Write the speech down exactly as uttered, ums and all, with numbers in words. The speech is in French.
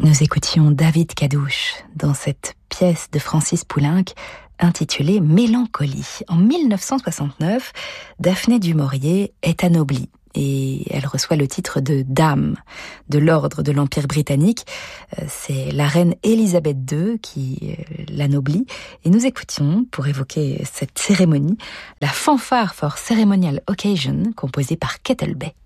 Nous écoutions David Cadouche dans cette pièce de Francis Poulenc intitulée Mélancolie. En mille neuf cent soixante-neuf, Daphné du Maurier est anoblie et elle reçoit le titre de dame de l'ordre de l'Empire britannique. C'est la reine Élisabeth deux qui l'anoblit et nous écoutions, pour évoquer cette cérémonie, la fanfare for ceremonial occasion composée par Kettle Bay.